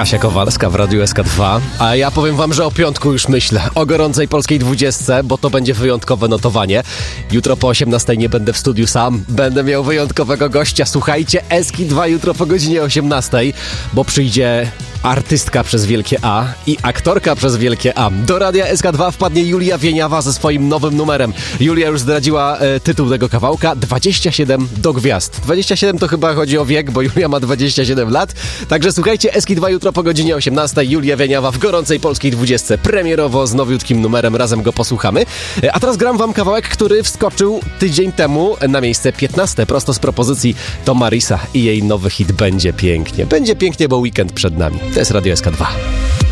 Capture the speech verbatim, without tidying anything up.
Kasia Kowalska w Radiu S K dwa, a ja powiem wam, że o piątku już myślę, o gorącej polskiej dwudziestce, bo to będzie wyjątkowe notowanie. Jutro po osiemnastej nie będę w studiu sam, będę miał wyjątkowego gościa. Słuchajcie, S K dwa jutro po godzinie osiemnastej, bo przyjdzie artystka przez wielkie A i aktorka przez wielkie A. Do Radia S K dwa wpadnie Julia Wieniawa ze swoim nowym numerem. Julia już zdradziła e, tytuł tego kawałka, dwadzieścia siedem do gwiazd. dwadzieścia siedem to chyba chodzi o wiek, bo Julia ma dwadzieścia siedem lat. Także słuchajcie, S K dwa jutro po godzinie osiemnastej. Julia Wieniawa w gorącej polskiej dwudziestce. Premierowo z nowiutkim numerem, razem go posłuchamy. E, a teraz gram wam kawałek, który wskoczył tydzień temu na miejsce piętnaste. Prosto z propozycji to Marisa i jej nowy hit Będzie Pięknie. Będzie pięknie, bo weekend przed nami. To jest Radio S K dwa.